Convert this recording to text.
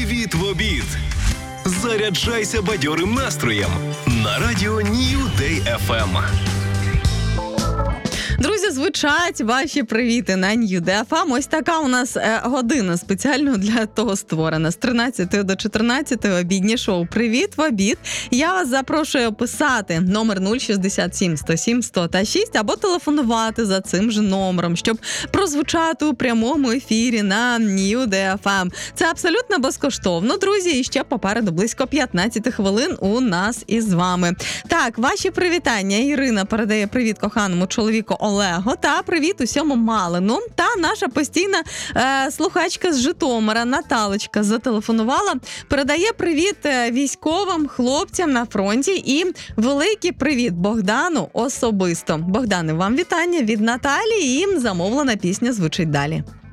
Привіт в обід! Заряджайся бадьорим настроєм на радіо New Day FM. Друзі, звучать ваші привіти на New Day FM. Ось така у нас година спеціально для того створена. З 13 до 14 обіднє шоу «Привіт в обід». Я вас запрошую писати номер 067 107 100 та 6 або телефонувати за цим же номером, щоб прозвучати у прямому ефірі на New Day FM. Це абсолютно безкоштовно, друзі, і ще попереду близько 15 хвилин у нас із вами. Так, ваші привітання. Ірина передає привіт коханому чоловіку Олегу та привіт усьому Малину. Та наша постійна слухачка з Житомира Наталочка зателефонувала, передає привіт військовим хлопцям на фронті і великий привіт Богдану особисто. Богдане, вам вітання від Наталії, і замовлена пісня звучить далі.